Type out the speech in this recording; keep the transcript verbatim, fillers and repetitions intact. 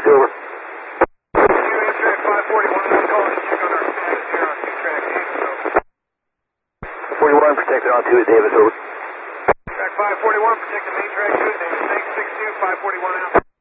over. Track five forty-one, I'm calling to check on our status here on two-track Davis, over. forty-one, protected on two at Davis, over. Track five forty-one, protect the main track two at Davis, eight six two, five forty-one out.